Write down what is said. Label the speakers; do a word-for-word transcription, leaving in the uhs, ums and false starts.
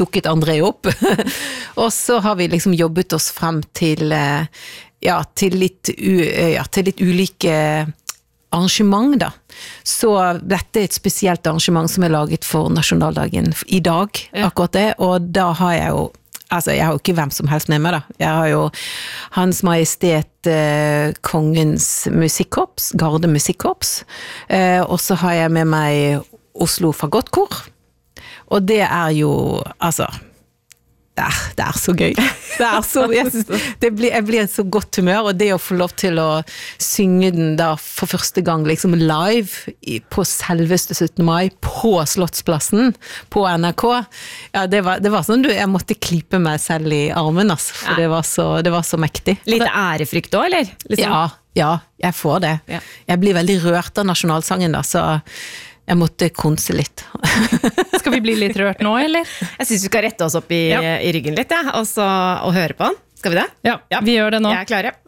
Speaker 1: dukket André opp. Og så har vi liksom jobbet oss frem til, ja, til litt, u, ja, til litt ulike arrangement da. Så dette er et spesielt arrangement som er laget for nasjonaldagen i dag, ja. Akkurat det, og da har jeg jo altså jeg har jo ikke hvem som helst med meg da. Jeg har jo Hans Majestet eh, Kongens musikkorps, Garde musikkorps, eh, og så har jeg med meg Oslo Fagottkor, og det er jo, altså, det er, det er så gøy. Det er så, jeg, synes, det blir, jeg blir så godt humør, og det å få lov til å synge den da for første gang liksom live i, på selveste syttende mai på Slottsplassen på N R K, ja, det var, det var sånn du, jeg måtte klippe meg selv i armen, altså, for ja. det, var så, det var så mektig.
Speaker 2: Litt ærefrykt også, eller? Liksom.
Speaker 1: Ja, ja, jeg får det. Ja. Jeg blir veldig rørt av nasjonalsangen da, så jeg måtte konse litt.
Speaker 2: Skal vi bli litt rørt nå, eller? Jeg synes vi skal rette oss opp i, ja. i ryggen litt, ja, og, så, og høre på den. Skal vi det?
Speaker 3: Ja, ja, vi gjør det nå.
Speaker 2: Jeg er klare.